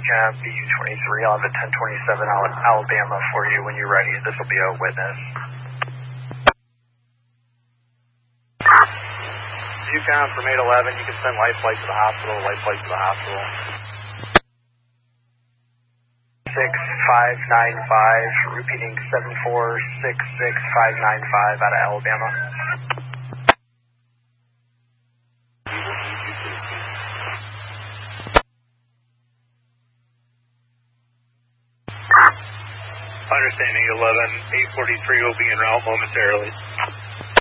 UCAM BU-23. I'll have a 1027 Alabama for you when you're ready. This will be a witness. UCAM from 811, you can send life flight to the hospital, 6595, repeating 7466595 out of Alabama. Understanding 11, 843 will be en route momentarily.